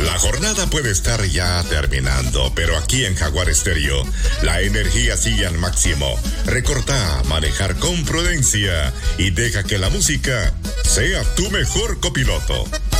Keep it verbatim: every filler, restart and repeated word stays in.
La jornada puede estar ya terminando, pero aquí en Jaguar Stereo, la energía sigue al máximo. Recorta, manejar con prudencia y deja que la música sea tu mejor copiloto.